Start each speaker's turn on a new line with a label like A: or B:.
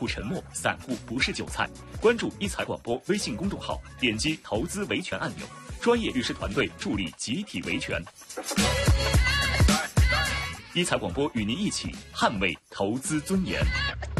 A: 不沉默，散户不是韭菜。关注一财广播微信公众号，点击投资维权按钮，专业律师团队助力集体维权。一财广播与您一起捍卫投资尊严。